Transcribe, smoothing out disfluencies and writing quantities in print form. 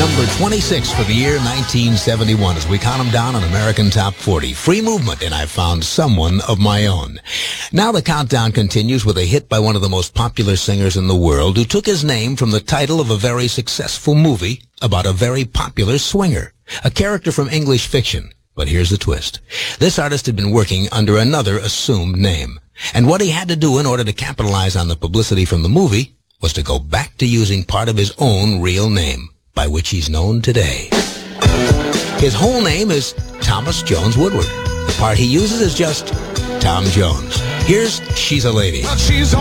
number 26 for the year 1971 as we count them down on American Top 40. Free Movement, and I Found Someone of My Own. Now the countdown continues with a hit by one of the most popular singers in the world who took his name from the title of a very successful movie about a very popular swinger, a character from English fiction. But here's the twist. This artist had been working under another assumed name, and what he had to do in order to capitalize on the publicity from the movie was to go back to using part of his own real name, by which he's known today. His whole name is Thomas Jones Woodward. The part he uses is just Tom Jones. Here's She's a Lady. She's